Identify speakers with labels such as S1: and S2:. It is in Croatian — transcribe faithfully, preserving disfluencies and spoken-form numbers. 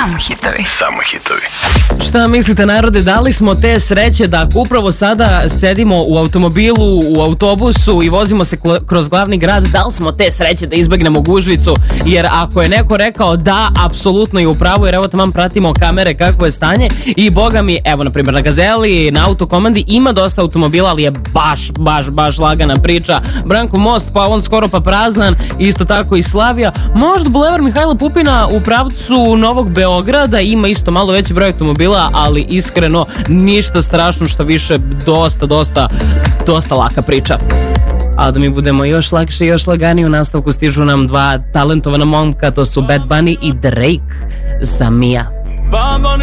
S1: Samo hitovi.
S2: Samo hitovi.
S3: Šta mislite, narode, da li smo te sreće da ako upravo sada sedimo u automobilu, u autobusu i vozimo se kroz glavni grad, da li smo te sreće da izbegnemo gužvicu? Jer ako je neko rekao da, apsolutno je u pravu, jer evo tamo pratimo kamere kakvo je stanje i boga mi, evo na primjer na Gazeli, na Autokomandi ima dosta automobila, ali je baš, baš, baš lagana priča. Branko most, pa on skoro pa prazan, isto tako i Slavija. Možda Bulevar Mihajla Pupina u pravcu Novog Beograda ima isto malo veći broj automobila, ali iskreno ništa strašno, što više dosta, dosta, dosta laka priča. A da mi budemo još lakši i još laganiji, u nastavku stižu nam dva talentovana momka, to su Bad Bunny i Drake sa Mia.